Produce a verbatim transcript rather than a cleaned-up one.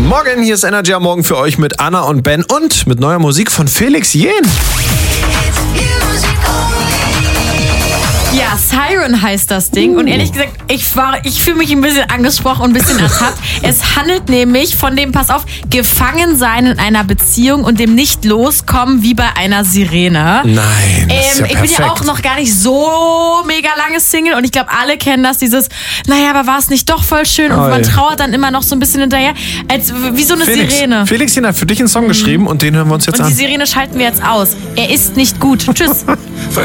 Morgen, hier ist Energy am Morgen für euch mit Anna und Ben und mit neuer Musik von Felix Jähn. Ja, Siren heißt das Ding. Und ehrlich gesagt, ich, war, ich fühle mich ein bisschen angesprochen und ein bisschen ertappt. Es handelt nämlich von dem, pass auf, Gefangensein in einer Beziehung und dem nicht loskommen wie bei einer Sirene. Nein, das ist ja ähm, Ich bin ja perfekt. auch noch gar nicht so mega lange Single und ich glaube, alle kennen das, dieses, naja, aber war es nicht doch voll schön und Oi. man trauert dann immer noch so ein bisschen hinterher, als wie so eine Felix, Sirene. Felix Jähn hat für dich einen Song geschrieben und den hören wir uns jetzt Und an. die Sirene schalten wir jetzt aus. Er ist nicht gut. Tschüss.